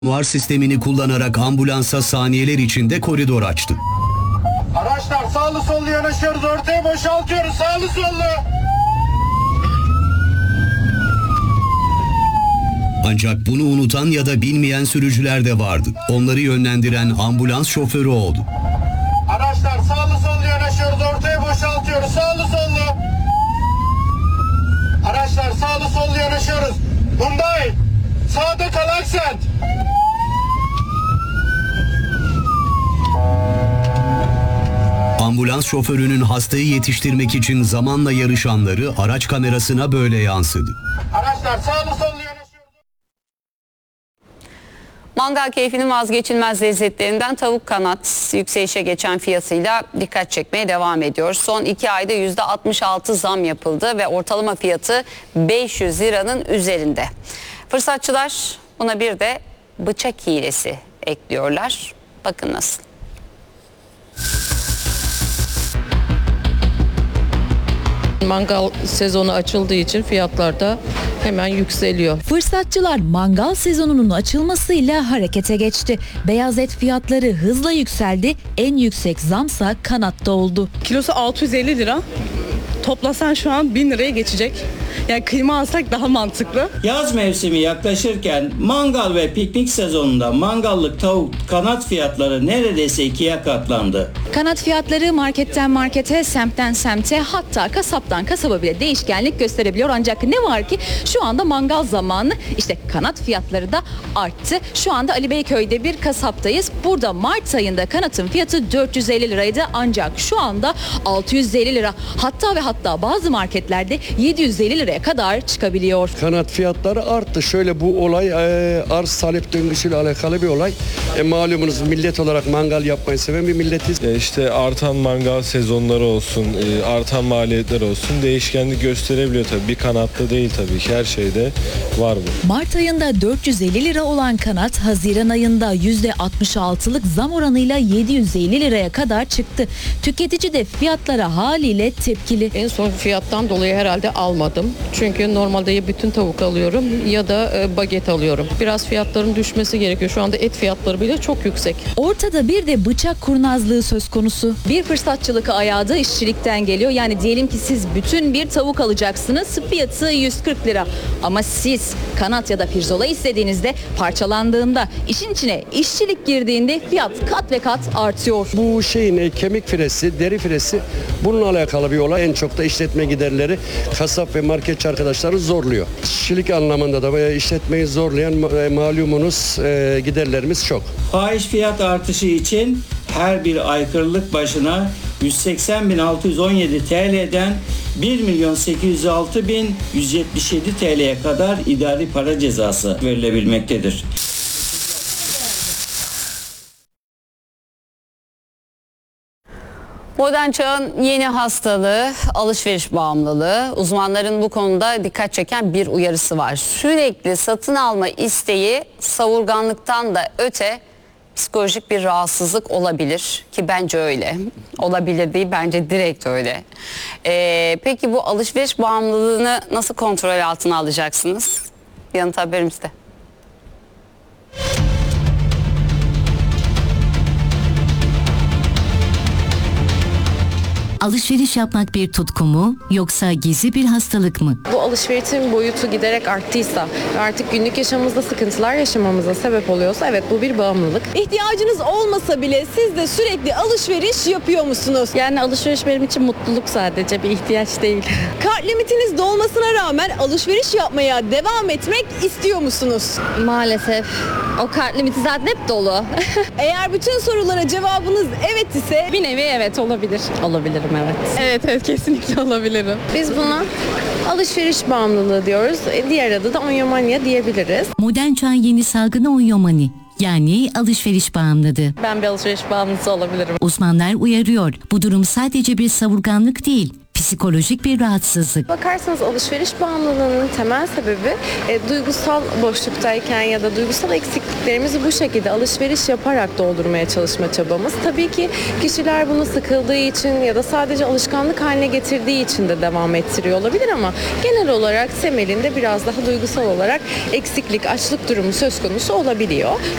MUAR sistemini kullanarak ambulansa saniyeler içinde koridor açtı. Araçlar sağlı sollu yanaşıyoruz, ortaya boşaltıyoruz, sağlı sollu. Ancak bunu unutan ya da bilmeyen sürücüler de vardı. Onları yönlendiren ambulans şoförü oldu. Araçlar sağlı sollu yanaşıyoruz, ortaya boşaltıyoruz, sağlı sollu. Araçlar sağlı sollu yanaşıyoruz. Hyundai, sağda kal Aksent. Ambulans şoförünün hastayı yetiştirmek için zamanla yarışanları araç kamerasına böyle yansıdı. Araçlar sağlı sollu yanaşıyoruz. Mangal keyfinin vazgeçilmez lezzetlerinden tavuk kanat yükselişe geçen fiyatıyla dikkat çekmeye devam ediyor. Son 2 ayda %66 zam yapıldı ve ortalama fiyatı 500 liranın üzerinde. Fırsatçılar buna bir de bıçak hilesi ekliyorlar. Bakın nasıl. Mangal sezonu açıldığı için fiyatlar da hemen yükseliyor. Fırsatçılar mangal sezonunun açılmasıyla harekete geçti. Beyaz et fiyatları hızla yükseldi. En yüksek zamsa kanatta oldu. Kilosu 650 lira. Toplasan şu an 1000 liraya geçecek. Yani kıyma alsak daha mantıklı. Yaz mevsimi yaklaşırken mangal ve piknik sezonunda mangallık tavuk kanat fiyatları neredeyse 2'ye katlandı. Kanat fiyatları marketten markete, semtten semte, hatta kasaptan kasaba bile değişkenlik gösterebiliyor. Ancak ne var ki şu anda mangal zamanı, işte kanat fiyatları da arttı. Şu anda Ali Beyköy'de bir kasaptayız. Burada Mart ayında kanatın fiyatı 450 liraydı ancak şu anda 650 lira. Hatta bazı marketlerde 750 liraya kadar çıkabiliyor. Kanat fiyatları arttı. Şöyle bu olay arz talep döngüsüyle alakalı bir olay. Malumunuz millet olarak mangal yapmayı seven bir milletiz. İşte artan mangal sezonları olsun, artan maliyetler olsun değişkenlik gösterebiliyor tabii. Bir kanatta değil tabii ki, her şeyde var bu. Mart ayında 450 lira olan kanat Haziran ayında %66'lık zam oranıyla 750 liraya kadar çıktı. Tüketici de fiyatlara haliyle tepkili. En son fiyattan dolayı herhalde almadım. Çünkü normalde ya bütün tavuk alıyorum ya da baget alıyorum. Biraz fiyatların düşmesi gerekiyor. Şu anda et fiyatları bile çok yüksek. Ortada bir de bıçak kurnazlığı söz konusu. Bir fırsatçılık ayağı da işçilikten geliyor. Yani diyelim ki siz bütün bir tavuk alacaksınız. Fiyatı 140 lira. Ama siz kanat ya da pirzola istediğinizde parçalandığında, işin içine işçilik girdiğinde fiyat kat ve kat artıyor. Bu şeyin kemik firesi, deri firesi bununla alakalı bir olay. En çok da işletme giderleri kasap ve marketçi arkadaşları zorluyor. İşçilik anlamında da veya işletmeyi zorlayan malumunuz giderlerimiz çok. Fahiş fiyat artışı için her bir aykırılık başına 180.617 TL'den 1.806.177 TL'ye kadar idari para cezası verilebilmektedir. Modern çağın yeni hastalığı alışveriş bağımlılığı. Uzmanların bu konuda dikkat çeken bir uyarısı var. Sürekli satın alma isteği savurganlıktan da öte psikolojik bir rahatsızlık olabilir ki bence öyle. Olabilir değil, bence direkt öyle. Peki bu alışveriş bağımlılığını nasıl kontrol altına alacaksınız? Yanıt haberimizde. Alışveriş yapmak bir tutku mu yoksa gizli bir hastalık mı? Bu alışverişin boyutu giderek arttıysa ve artık günlük yaşamımızda sıkıntılar yaşamamıza sebep oluyorsa evet, bu bir bağımlılık. İhtiyacınız olmasa bile siz de sürekli alışveriş yapıyor musunuz? Yani alışveriş benim için mutluluk, sadece bir ihtiyaç değil. Kart limitiniz dolmasına rağmen alışveriş yapmaya devam etmek istiyor musunuz? Maalesef. O kart limiti zaten hep dolu. Eğer bütün sorulara cevabınız evet ise Bir nevi evet olabilir. Olabilirim, evet. Evet, kesinlikle olabilirim. Biz buna alışveriş bağımlılığı diyoruz. Diğer adı da onyomanya diyebiliriz. Modern çağın yeni salgını onyomani, yani alışveriş bağımlılığı. Ben bir alışveriş bağımlısı olabilirim. Uzmanlar uyarıyor. Bu durum sadece bir savurganlık değil, Psikolojik bir rahatsızlık. Bakarsanız alışveriş bağımlılığının temel sebebi duygusal boşluktayken ya da duygusal eksikliklerimizi bu şekilde alışveriş yaparak doldurmaya çalışma çabamız. Tabii ki kişiler bunu sıkıldığı için ya da sadece alışkanlık haline getirdiği için de devam ettiriyor olabilir ama genel olarak temelinde biraz daha duygusal olarak eksiklik, açlık durumu söz konusu olabiliyor.